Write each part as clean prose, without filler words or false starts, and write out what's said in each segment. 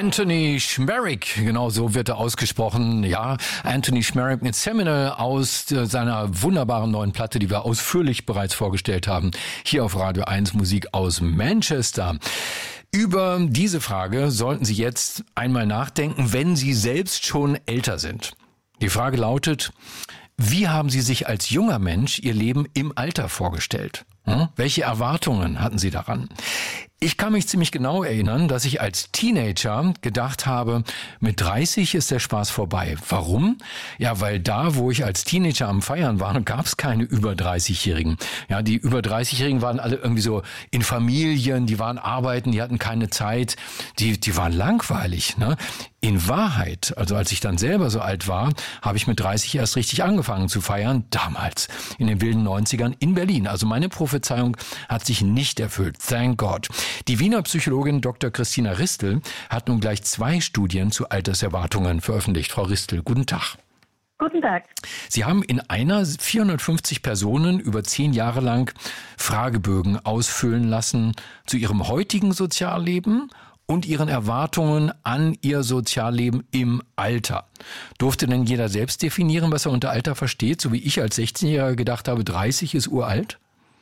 Anthony Schmerrick, genau so wird er ausgesprochen. Ja, Anthony Schmerrick mit Seminal aus seiner wunderbaren neuen Platte, die wir ausführlich bereits vorgestellt haben, hier auf Radio 1 Musik aus Manchester. Über diese Frage sollten Sie jetzt einmal nachdenken, wenn Sie selbst schon älter sind. Die Frage lautet: Wie haben Sie sich als junger Mensch Ihr Leben im Alter vorgestellt? Welche Erwartungen hatten Sie daran? Ich kann mich ziemlich genau erinnern, dass ich als Teenager gedacht habe, mit 30 ist der Spaß vorbei. Warum? Ja, weil da, wo ich als Teenager am Feiern war, gab es keine über 30-Jährigen. Ja, die über 30-Jährigen waren alle irgendwie so in Familien, die waren arbeiten, die hatten keine Zeit, die waren langweilig, ne? In Wahrheit, also als ich dann selber so alt war, habe ich mit 30 erst richtig angefangen zu feiern, damals, in den wilden 90ern in Berlin. Also meine Prophezeiung hat sich nicht erfüllt, thank God. Die Wiener Psychologin Dr. Christina Ristel hat nun gleich 2 Studien zu Alterserwartungen veröffentlicht. Frau Ristel, guten Tag. Guten Tag. Sie haben in einer 450 Personen über 10 Jahre lang Fragebögen ausfüllen lassen zu ihrem heutigen Sozialleben und ihren Erwartungen an ihr Sozialleben im Alter. Durfte denn jeder selbst definieren, was er unter Alter versteht, so wie ich als 16-Jähriger gedacht habe, 30 ist uralt?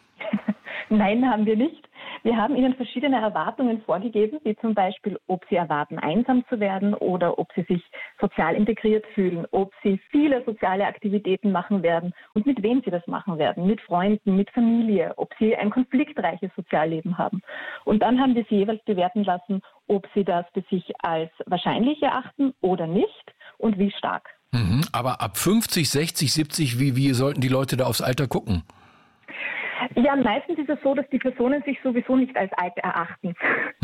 Nein, haben wir nicht. Wir haben Ihnen verschiedene Erwartungen vorgegeben, wie zum Beispiel, ob Sie erwarten, einsam zu werden oder ob Sie sich sozial integriert fühlen, ob Sie viele soziale Aktivitäten machen werden und mit wem Sie das machen werden, mit Freunden, mit Familie, ob Sie ein konfliktreiches Sozialleben haben. Und dann haben wir Sie jeweils bewerten lassen, ob Sie das für sich als wahrscheinlich erachten oder nicht und wie stark. Aber ab 50, 60, 70, wie sollten die Leute da aufs Alter gucken? Ja, meistens ist es so, dass die Personen sich sowieso nicht als alt erachten.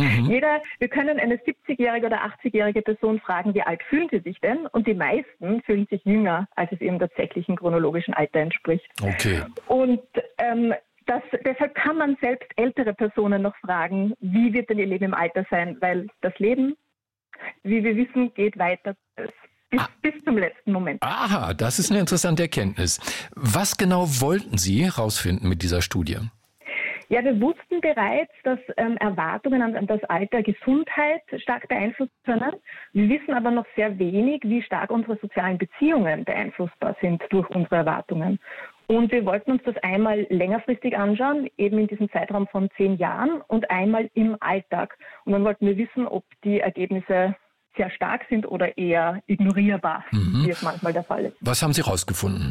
Wir können eine 70-jährige oder 80-jährige Person fragen, wie alt fühlen sie sich denn? Und die meisten fühlen sich jünger, als es ihrem tatsächlichen chronologischen Alter entspricht. Okay. Und deshalb kann man selbst ältere Personen noch fragen, wie wird denn ihr Leben im Alter sein? Weil das Leben, wie wir wissen, geht weiter. Bis zum letzten Moment. Aha, das ist eine interessante Erkenntnis. Was genau wollten Sie herausfinden mit dieser Studie? Ja, wir wussten bereits, dass Erwartungen an das Alter Gesundheit stark beeinflussen können. Wir wissen aber noch sehr wenig, wie stark unsere sozialen Beziehungen beeinflussbar sind durch unsere Erwartungen. Und wir wollten uns das einmal längerfristig anschauen, eben in diesem Zeitraum von 10 Jahren und einmal im Alltag. Und dann wollten wir wissen, ob die Ergebnisse sehr stark sind oder eher ignorierbar, wie es manchmal der Fall ist. Was haben Sie herausgefunden?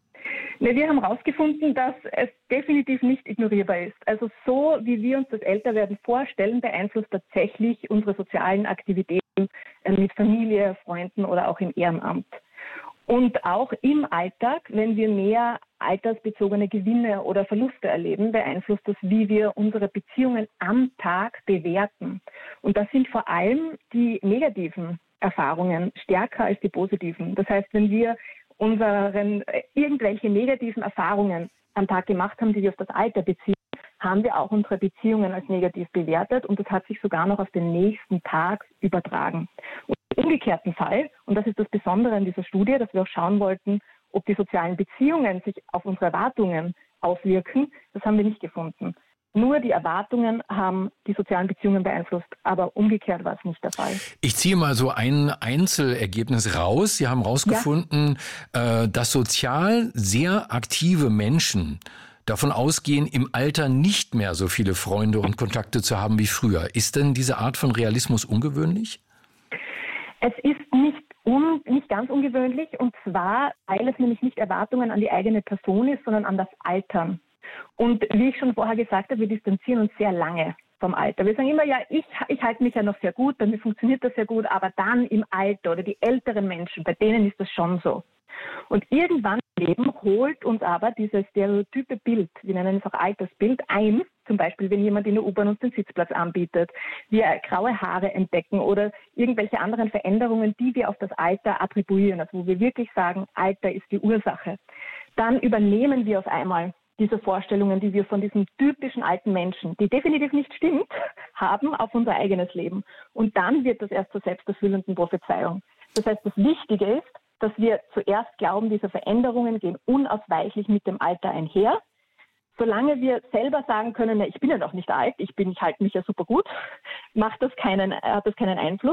Wir haben herausgefunden, dass es definitiv nicht ignorierbar ist. Also so, wie wir uns das Älterwerden vorstellen, beeinflusst tatsächlich unsere sozialen Aktivitäten mit Familie, Freunden oder auch im Ehrenamt. Und auch im Alltag, wenn wir mehr altersbezogene Gewinne oder Verluste erleben, beeinflusst das, wie wir unsere Beziehungen am Tag bewerten. Und das sind vor allem die negativen Erfahrungen stärker als die positiven. Das heißt, wenn wir irgendwelche negativen Erfahrungen am Tag gemacht haben, die wir auf das Alter beziehen, haben wir auch unsere Beziehungen als negativ bewertet und das hat sich sogar noch auf den nächsten Tag übertragen. Und im umgekehrten Fall, und das ist das Besondere an dieser Studie, dass wir auch schauen wollten, ob die sozialen Beziehungen sich auf unsere Erwartungen auswirken, das haben wir nicht gefunden. Nur die Erwartungen haben die sozialen Beziehungen beeinflusst, aber umgekehrt war es nicht der Fall. Ich ziehe mal so ein Einzelergebnis raus. Sie haben herausgefunden, dass sozial sehr aktive Menschen davon ausgehen, im Alter nicht mehr so viele Freunde und Kontakte zu haben wie früher. Ist denn diese Art von Realismus ungewöhnlich? Es ist nicht ganz ungewöhnlich, und zwar, weil es nämlich nicht Erwartungen an die eigene Person ist, sondern an das Altern. Und wie ich schon vorher gesagt habe, wir distanzieren uns sehr lange vom Alter. Wir sagen immer, ja, ich halte mich ja noch sehr gut, bei mir funktioniert das sehr gut, aber dann im Alter oder die älteren Menschen, bei denen ist das schon so. Und irgendwann im Leben holt uns aber dieses stereotype Bild, wir nennen es auch Altersbild, ein. Zum Beispiel, wenn jemand in der U-Bahn uns den Sitzplatz anbietet, wir graue Haare entdecken oder irgendwelche anderen Veränderungen, die wir auf das Alter attribuieren, also wo wir wirklich sagen, Alter ist die Ursache. Dann übernehmen wir auf einmal diese Vorstellungen, die wir von diesem typischen alten Menschen, die definitiv nicht stimmt, haben, auf unser eigenes Leben. Und dann wird das erst zur selbsterfüllenden Prophezeiung. Das heißt, das Wichtige ist, dass wir zuerst glauben, diese Veränderungen gehen unausweichlich mit dem Alter einher. Solange wir selber sagen können, ja, ich bin ja noch nicht alt, ich halte mich ja super gut, hat das keinen Einfluss.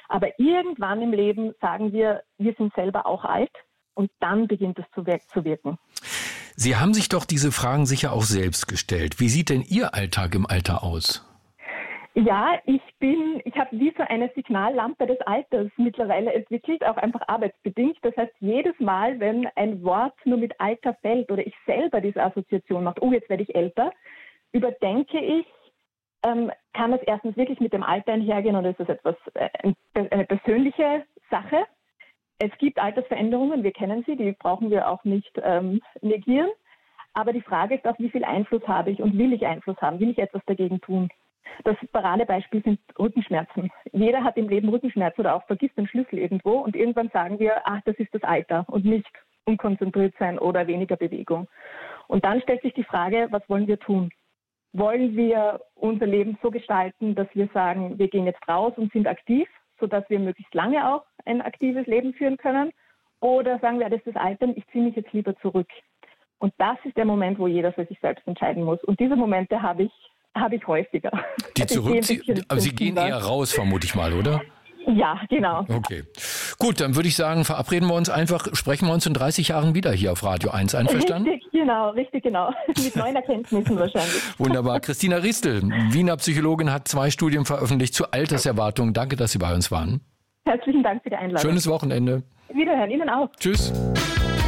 Aber irgendwann im Leben sagen wir sind selber auch alt und dann beginnt es zu wirken. Sie haben sich doch diese Fragen sicher auch selbst gestellt. Wie sieht denn Ihr Alltag im Alter aus? Ja, ich habe wie so eine Signallampe des Alters mittlerweile entwickelt, auch einfach arbeitsbedingt. Das heißt, jedes Mal, wenn ein Wort nur mit Alter fällt oder ich selber diese Assoziation mache, jetzt werde ich älter, überdenke ich, kann es erstens wirklich mit dem Alter einhergehen oder ist das eine persönliche Sache? Es gibt Altersveränderungen, wir kennen sie, die brauchen wir auch nicht negieren. Aber die Frage ist auch, wie viel Einfluss habe ich und will ich Einfluss haben? Will ich etwas dagegen tun? Das Paradebeispiel sind Rückenschmerzen. Jeder hat im Leben Rückenschmerzen oder auch vergisst den Schlüssel irgendwo und irgendwann sagen wir, das ist das Alter und nicht unkonzentriert sein oder weniger Bewegung. Und dann stellt sich die Frage, was wollen wir tun? Wollen wir unser Leben so gestalten, dass wir sagen, wir gehen jetzt raus und sind aktiv, sodass wir möglichst lange auch ein aktives Leben führen können? Oder sagen wir, das ist das Alter, ich ziehe mich jetzt lieber zurück. Und das ist der Moment, wo jeder für sich selbst entscheiden muss. Und diese Momente habe ich häufiger. Die zurückziehen, aber Sie gehen eher raus, vermute ich mal, oder? Ja, genau. Okay. Gut, dann würde ich sagen, verabreden wir uns einfach, sprechen wir uns in 30 Jahren wieder hier auf Radio 1. Einverstanden? Richtig genau. Mit neuen Erkenntnissen wahrscheinlich. Wunderbar. Christina Ristel, Wiener Psychologin, hat 2 Studien veröffentlicht zu Alterserwartungen. Danke, dass Sie bei uns waren. Herzlichen Dank für die Einladung. Schönes Wochenende. Wiederhören, Ihnen auch. Tschüss.